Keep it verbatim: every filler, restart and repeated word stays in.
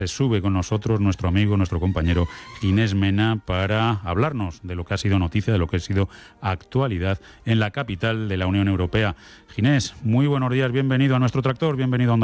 Se sube con nosotros nuestro amigo, nuestro compañero Ginés Mena para hablarnos de lo que ha sido noticia, de lo que ha sido actualidad en la capital de la Unión Europea. Ginés, muy buenos días, bienvenido a nuestro tractor, bienvenido a Onda